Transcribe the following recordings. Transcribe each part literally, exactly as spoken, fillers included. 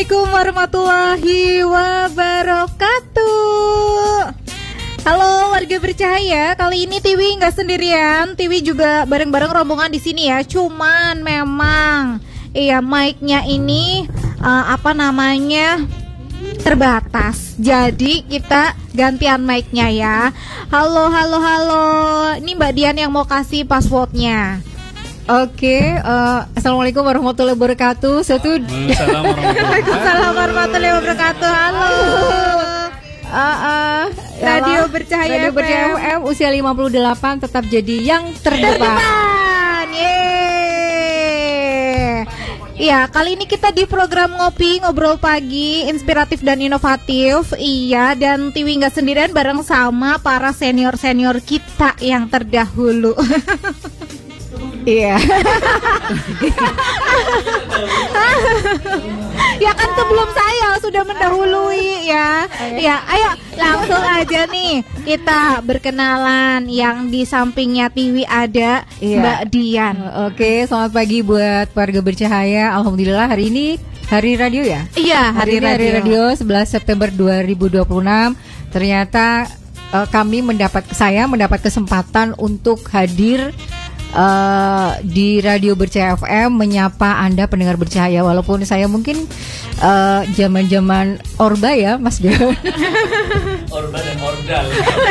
Assalamualaikum warahmatullahi wabarakatuh. Halo warga bercahaya, kali ini Tiwi nggak sendirian, Tiwi juga bareng-bareng rombongan di sini ya. Cuman memang, iya mic-nya ini uh, apa namanya terbatas. Jadi kita gantian mic-nya ya. Halo, halo, halo. Ini Mbak Dian yang mau kasih passwordnya. Oke, okay, uh, Assalamualaikum warahmatullahi wabarakatuh. Satu. Waalaikumsalam warahmatullahi wabarakatuh. Halo. Uh, uh, Radio Bercahaya Radio Bercahaya F M usia lima puluh delapan tetap jadi yang terdepan. Terdepan. Yeay. Iya, kali ini kita di program Ngopi Ngobrol Pagi, inspiratif dan inovatif. Iya, dan Tiwi nggak sendirian, bareng sama para senior-senior kita yang terdahulu. Iya. Ya kan sebelum saya sudah mendahului ya. Ya, ayo langsung aja nih kita berkenalan. Yang di sampingnya Tiwi ada iya. Mbak Dian. Oke, selamat pagi buat warga bercahaya. Alhamdulillah hari ini hari radio ya? Iya, hari, hari radio. Hari radio sebelas September dua ribu dua puluh enam. Ternyata uh, kami mendapat saya mendapat kesempatan untuk hadir Uh, di Radio Bercahaya F M menyapa Anda pendengar bercahaya, walaupun saya mungkin uh, zaman-zaman Orba ya Mas Dew. Orba dan Ordal.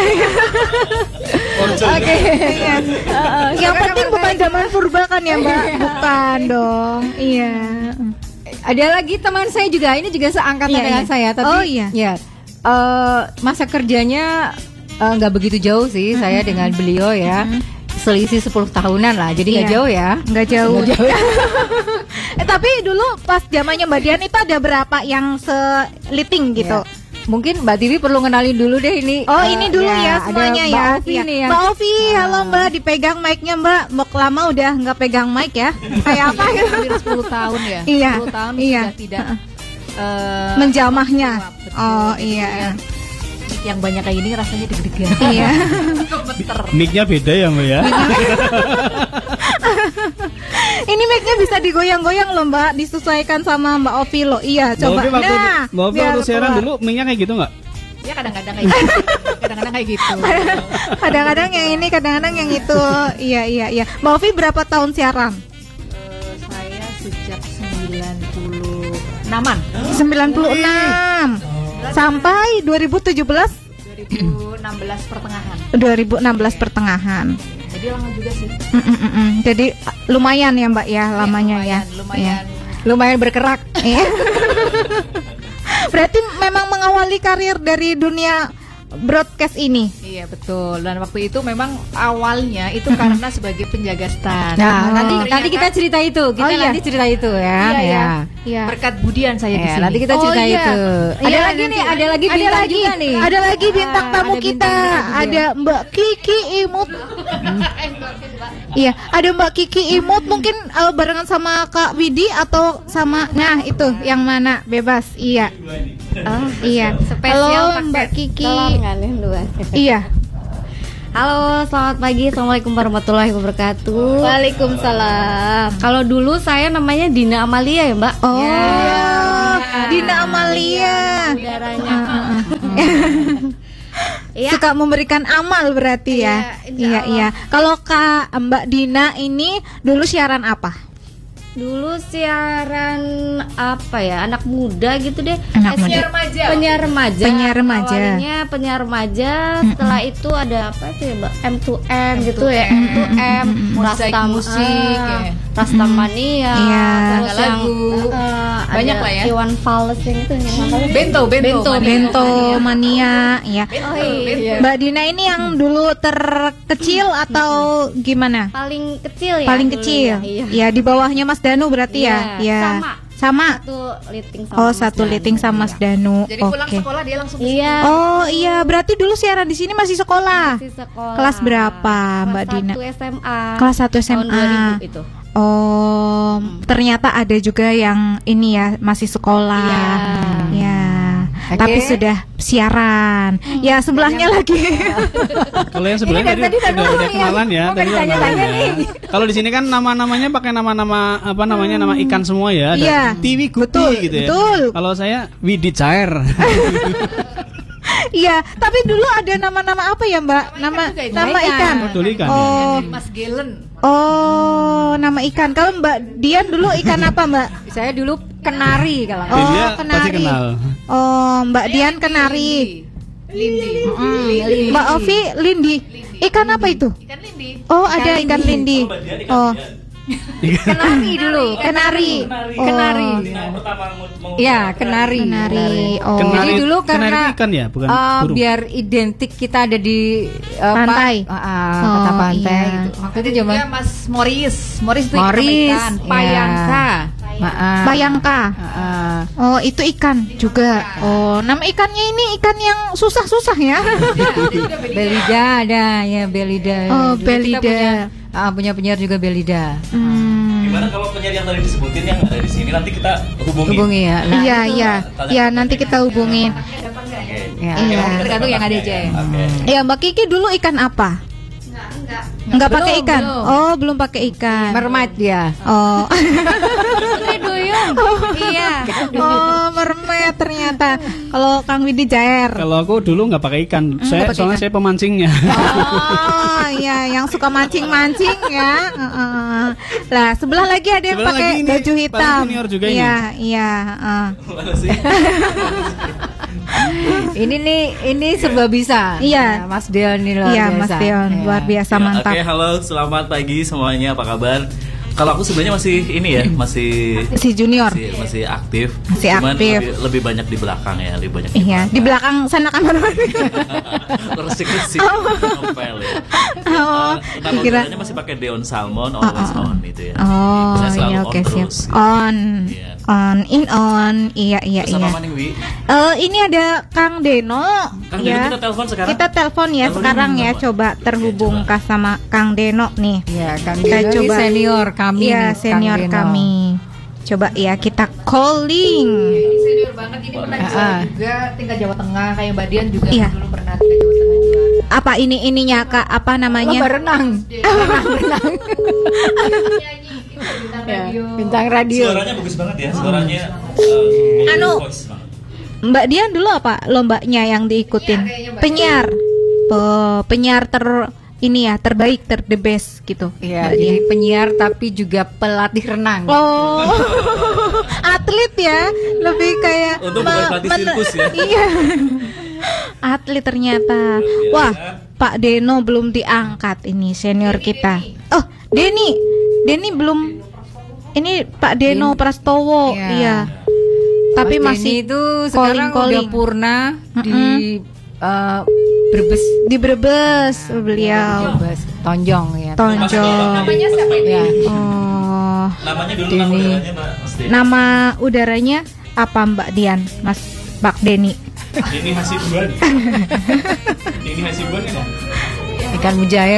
Oke. Ya. Uh, yang penting bukan zaman purba kan ya Mbak? Bukan dong. Iya. Ada lagi teman saya juga, ini juga seangkatan iya, dengan iya. saya, tapi oh, iya. ya uh, masa kerjanya nggak uh, begitu jauh sih mm-hmm. saya dengan beliau ya. Mm-hmm. Selisih sepuluh tahunan lah, jadi nggak iya. jauh ya. Nggak jauh, Nggak jauh. eh, Tapi dulu pas zamannya Mbak Dian itu ada berapa yang seliting gitu? Yeah. Mungkin Mbak Tiwi perlu kenalin dulu deh ini. Oh uh, ini dulu ya, ya semuanya Mbak ya Ovi ya. nih ya. Mbak Ovi, halo Mbak, dipegang mic-nya Mbak. Mbak lama udah nggak pegang mic ya. Kayak apa gitu? Hampir sepuluh tahun ya. Iya. sepuluh tahun iya. sudah tidak uh, menjamahnya. Oh betul, iya ya. Yang banyak kayak gini rasanya deg-degan. Iya. Mic-nya beda ya Mbak ya. Ini mic-nya bisa digoyang-goyang loh Mbak, disesuaikan sama Mbak Ovi loh. Iya, coba. Mbak Ovi waktu, nah, Mbak Ovi waktu siaran dulu mic-nya kayak gitu nggak? Ya kadang-kadang kayak gitu. Kadang-kadang kayak gitu. Kadang-kadang yang ini, kadang-kadang yang itu. Iya, iya, iya. Mbak Ovi berapa tahun siaran? Uh, saya sejak sembilan puluh enaman. sembilan puluh enam. Sampai dua ribu tujuh belas dua ribu enam belas pertengahan. dua ribu enam belas pertengahan. Jadi lama juga sih. Mm-mm-mm. Jadi lumayan ya Mbak ya lamanya ya. Lumayan, ya. Lumayan. Ya. Lumayan bergerak. Berarti memang mengawali karir dari dunia broadcast ini. Iya betul. Dan waktu itu memang awalnya itu karena sebagai penjaga stand. Nah, oh. nanti nanti kita cerita itu. Kita oh, iya. nanti cerita itu ya. Iya, ya. Iya. Berkat Budian saya di ya, sini. Nanti kita cerita oh, iya. itu. Ada iya, lagi nanti. nih, ada lagi ada bintang lagi, juga nih. Ada lagi bintang ah, tamu ada kita. bintang Ada Mbak Kiki Imut. Iya, ada Mbak Kiki Imut mungkin uh, barengan sama Kak Widi atau sama nah itu yang mana bebas. Iya. Oh, iya. Spesial Halo Mbak Kiki. luas. Iya. Halo, selamat pagi. Assalamualaikum warahmatullahi wabarakatuh. Waalaikumsalam. Kalau dulu saya namanya Dina Amalia ya, Mbak. Oh, ya. Dina Amalia. Saudaranya. Ya. Suka memberikan amal berarti ya. Iya, iya. Kalau Kak Mbak Dina ini dulu siaran apa? Dulu siaran apa ya, anak muda gitu deh. Anak muda. Penyiar remaja. Penyiar remaja. Penyiar remaja. Awalnya penyiar remaja. Setelah mm-hmm. itu ada apa itu ya, Mbak? M dua M gitu ya. M dua M. Rastam musik. Ah, Rastamania. Iya. Terus yang uh, banyak lah ya. Iwan Fals yang itu yang namanya Bento, Bento, Bento, Bento Mania. Ya. Oh, iya. Mbak Dina ini yang dulu terkecil atau gimana? Paling kecil ya. Paling dulu kecil. Ya, iya. Ya, di bawahnya Mas Danu berarti ya. Iya, Ya. sama. Sama. Satu liting sama Oh, Mas satu Danu. liting sama Mas Danu. Jadi pulang Oke. sekolah dia langsung Iya. Oh, iya, berarti dulu siaran di sini masih sekolah. Masih sekolah. Kelas berapa, Mbak Kelas Dina? satu S M A. Kelas satu S M A. Tahun dua ribu itu. Oh, hmm. ternyata ada juga yang ini ya masih sekolah. Iya. Ya. Okay. Tapi sudah siaran. Hmm, ya, sebelahnya lagi. Kalau yang sebelah Ini dari tadi tadi udah dulu udah ya. kenalan ya, Oh, tadi udah tanya-tanya kenalan ya. nih. Kalau di sini kan nama-namanya pakai nama-nama apa namanya nama ikan semua ya. Ada Iya. Tiwi Gupi Betul, gitu ya. betul. Kalau saya Widi Cair. Iya, tapi dulu ada nama-nama apa ya Mbak? Nama juga itu. nama Ikan. ikan. Oh, dulu ikan, Oh, Mas Gelen. oh, nama ikan. Kalau Mbak Dian dulu ikan apa Mbak? Saya dulu kenari kalau Oh, Dia pasti kenari. kenal. Oh, Mbak Dian kenari. Lindi. Mm, Mbak Ovi lindi. Ikan apa itu? Ikan lindi. Oh, ada ikan lindi. Oh, Kenari dulu. kenari. Kenari. Iya, kenari. Kenari. Oh, Kenari. Jadi dulu Kenari karena itu ikan ya, bukan eh, burung. biar identik kita ada di eh, Pantai. apa, ah, ah, Oh, kota pantai iya. gitu. Waktu itu Juga zaman Mas Morris, Morris itu Morris, ikan, iya. Payangka. Maaf. Bayangka. Ah, ah. Oh, itu ikan juga. Oh, nama ikannya ini ikan yang susah-susah ya. Belida ada ya Belida. Oh, Dulu kita Belida. Punya, ah, punya penyiar juga Belida. Hmm. Gimana kalau penyiar yang tadi disebutin yang ada di sini nanti kita hubungi. Hubungi ya. Nah, Iya, iya. Ya, nanti kita hubungin. Oke. ya. Iya. Tergantung yang ada aja. Oke. Ya, Mbak Kiki dulu ikan apa? Enggak pakai Belum, ikan. belum. Oh, belum pakai ikan. Mermaid dia. Oh. Putri Duyung. Iya. Oh, mermaid ternyata. Kalau Kang Widi Jair. Kalau aku dulu nggak pakai ikan. Saya pakai soalnya ikan. saya pemancingnya. Oh, iya, yang suka mancing-mancing ya. Heeh. Lah, sebelah lagi ada yang Sebelah pakai lagi ini, baju paling hitam. senior juga ini. Iya, iya, heeh. Mana sih? Ini nih ini serba bisa. Iya. Nah, Mas Dion ini luar Iya, biasa. Mas Dion, Iya. luar biasa Ya, mantap. Oke, halo, selamat pagi semuanya. Apa kabar? Kalau aku sebenarnya masih ini ya, masih Si Junior. masih, masih aktif. Masih Cuman aktif. Lebih, lebih banyak di belakang ya, lebih banyak Iya, di belakang sana kamar mandi. resik-resik novel ya. Oh, Eh, nama kira- udaranya masih pakai Deon Salmon, always Oh, oh. on itu ya. Oh, Saya selalu iya, on oke, siap. terus. On, Iya. on, in on. Iya, iya, Terus iya. apa Maning Wi? Eh, ini ada Kang Deno. Kang Deno, ya. kita telepon sekarang. Kita telepon ya Telepon sekarang dulu, ya. Mbak. Coba terhubung Oke, kah sama Kang Deno nih. Iya, Kang Kita Deno ini coba. senior kami Iya, nih, Kang senior Deno. kami. Coba ya kita calling. Senior banget ini pernah Ah, juara ah. juga tingkat Jawa Tengah kayak Mbak Dian juga Iya. dulu pernah tingkat Jawa Tengah juara. Apa ini ininya Kak? Apa namanya? Lomba renang. Ya, bintang radio. Suaranya bagus banget ya, suaranya uh, Anu. voice banget. Mbak Dian dulu apa lombanya yang diikutin? Penyiar. Pe- penyiar ter ini ya terbaik, ter the best gitu. Iya, Mbak jadi Dian. penyiar tapi juga pelatih renang. Oh, atlet ya, lebih kayak Untung bukan me- pelatih men- sirkus ya. Iya, atlet ternyata. Wah, Pak Deno belum diangkat ini senior kita. Oh, Denny, Denny belum. Ini Pak Deno Prastowo, Iya. iya. Tapi Mas masih Denny itu sekarang calling-calling. udah purna di Mm-mm. eh, Brebes. di Brebes beliau. Brebes, Tonjong ya. Tonjong. Namanya siapa ini? Ya. Oh, Namanya dulu nama Denny. udaranya Mbak Mesti. nama udaranya apa Mbak Dian, Mas Pak Denny? Ini Hasibuan. Ini Hasibuan kan ya? Ikan mujair.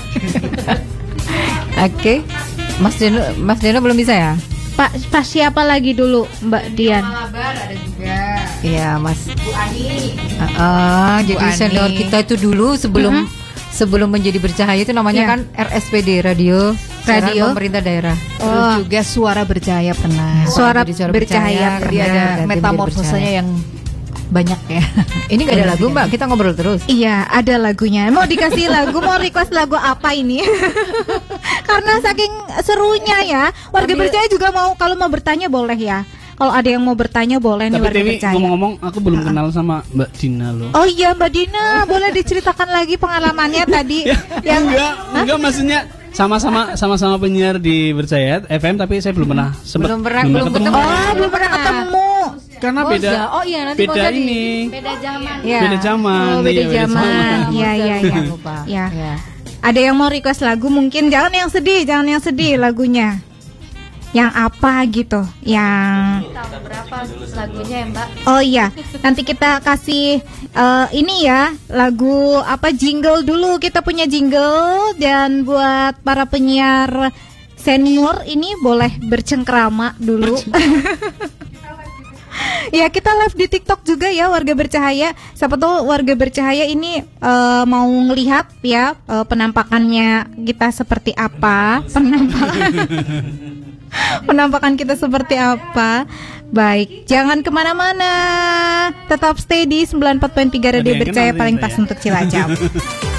Oke. Mas Deno, Mas Deno belum bisa ya? Pak, Pak siapa lagi dulu Mbak Dian? Malabar ada juga. Iya, Mas. Bu Ani. Ah, ah, jadi Ani. senior kita itu dulu sebelum sebelum menjadi bercahaya itu namanya Iya. kan R S P D Radio Siaran Radio. Pemerintah Daerah. Terus juga Suara Berjaya pernah. Suara Jadi Suara Bercahaya. Jadi pernah, ada ganti metamorfosanya menjadi yang banyak ya. Ini gak ada lagu Mbak, kita ngobrol terus. Iya, ada lagunya. Mau dikasih lagu, mau request lagu apa ini? Karena saking serunya ya. Warga Berjaya juga mau kalau mau bertanya boleh ya. Kalau ada yang mau bertanya boleh nih Tapi warga Dewi Berjaya. ngomong-ngomong, aku belum kenal sama Mbak Dina loh. Oh iya Mbak Dina, boleh diceritakan lagi pengalamannya tadi yang enggak, enggak maksudnya sama-sama sama-sama penyiar di Berjaya F M tapi saya belum pernah sempat Belum pernah- belum ketemu. Oh, belum pernah ketemu. karena Oh, beda za- oh iya, nanti beda mau jadi- ini Beda zaman. Iya. beda zaman Oh, beda iya, zaman. Iya, iya, iya. Lupa. Ya. Iya. Ada yang mau request lagu mungkin jangan yang sedih, jangan yang sedih lagunya. Yang apa gitu? Yang Tahu berapa lagunya ya Mbak? oh iya, nanti kita kasih eh, ini ya lagu apa jingle dulu, kita punya jingle dan buat para penyiar senior ini boleh bercengkrama dulu. Ya, kita live di TikTok juga ya warga bercahaya. Siapa tahu warga bercahaya ini uh, mau ngelihat ya uh, penampakannya kita seperti apa, penampakan penampakan kita seperti apa. Baik, jangan kemana-mana. Tetap stay di sembilan puluh empat koma tiga Radio Berjaya, paling pas untuk Cilacap.